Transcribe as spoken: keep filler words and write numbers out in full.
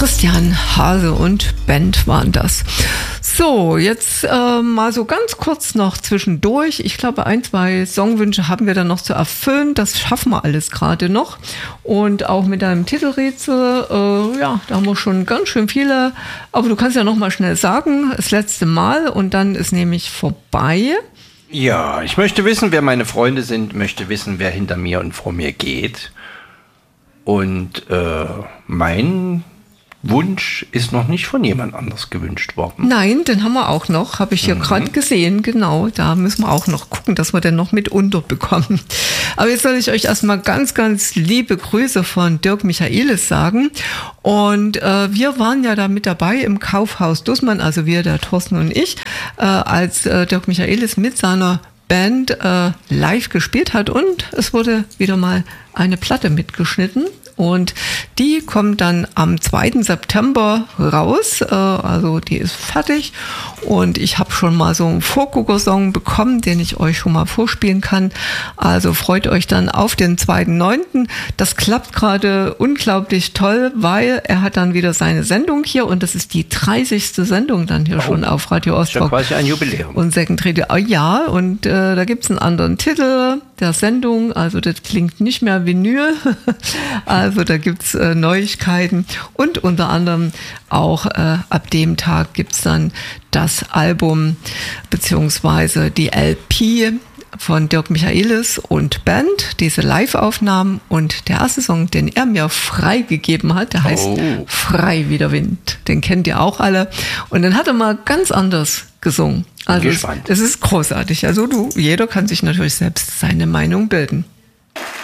Christian Hase und Band waren das. So, jetzt äh, mal so ganz kurz noch zwischendurch. Ich glaube, ein, zwei Songwünsche haben wir dann noch zu erfüllen. Das schaffen wir alles gerade noch. Und auch mit deinem Titelrätsel, äh, ja, da haben wir schon ganz schön viele. Aber du kannst ja noch mal schnell sagen, das letzte Mal und dann ist nämlich vorbei. Ja, ich möchte wissen, wer meine Freunde sind, möchte wissen, wer hinter mir und vor mir geht. Und äh, mein Wunsch ist noch nicht von jemand anders gewünscht worden. Nein, den haben wir auch noch, habe ich hier mhm. gerade gesehen, genau. Da müssen wir auch noch gucken, dass wir den noch mit unterbekommen. Aber jetzt soll ich euch erstmal ganz, ganz liebe Grüße von Dirk Michaelis sagen. Und äh, wir waren ja da mit dabei im Kaufhaus Dussmann, also wir, der Thorsten und ich, äh, als äh, Dirk Michaelis mit seiner Band äh, live gespielt hat und es wurde wieder mal eine Platte mitgeschnitten. Und die kommt dann am zweiten September raus, äh, also die ist fertig und ich habe schon mal so einen Vorgucker-Song bekommen, den ich euch schon mal vorspielen kann. Also freut euch dann auf den zweiten neunten Das klappt gerade unglaublich toll, weil er hat dann wieder seine Sendung hier und das ist die dreißigste Sendung dann hier oh, schon auf Radio Ostrock. Das ist ja quasi ein Jubiläum. Und Second oh, ja, und äh, da gibt's einen anderen Titel der Sendung, also das klingt nicht mehr Vinyl, also da gibt's äh, Neuigkeiten und unter anderem auch äh, ab dem Tag gibt's dann das Album beziehungsweise die L P von Dirk Michaelis und Band, diese Live-Aufnahmen und der erste Song, den er mir freigegeben hat, der heißt oh. Frei wie der Wind, den kennt ihr auch alle und den hat er mal ganz anders gesungen. Also es, es ist großartig, also du, jeder kann sich natürlich selbst seine Meinung bilden.